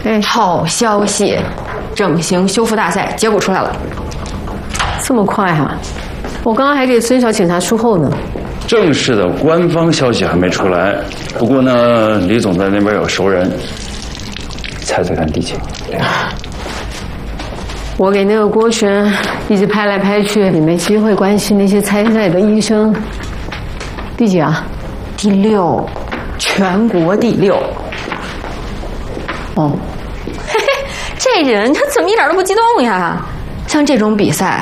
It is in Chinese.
哎， 好消息，整形修复大赛结果出来了。 这么快啊！我刚刚还给孙小警察出后呢。 正式的官方消息还没出来，不过呢，李总在那边有熟人，猜猜看第几？ 我给那个郭璇一直拍来拍去，也没机会关心那些参赛的医生。第几啊？ 第6，全国第6。 哦， 嘿嘿，这人他怎么一点都不激动呀？像这种比赛，